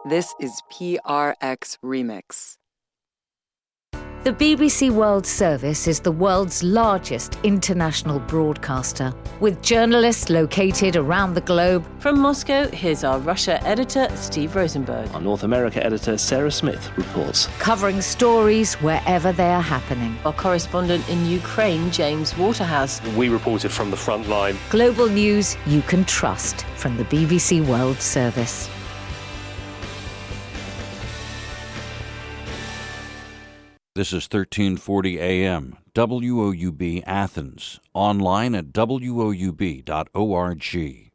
This is PRX Remix. The BBC World Service is the world's largest international broadcaster, with journalists located around the globe. From Moscow, here's our Russia editor, Steve Rosenberg. Our North America editor, Sarah Smith, reports. Covering stories wherever they are happening. Our correspondent in Ukraine, James Waterhouse. We reported from the front line. Global news you can trust from the BBC World Service. This is 1340 AM, WOUB Athens, online at woub.org.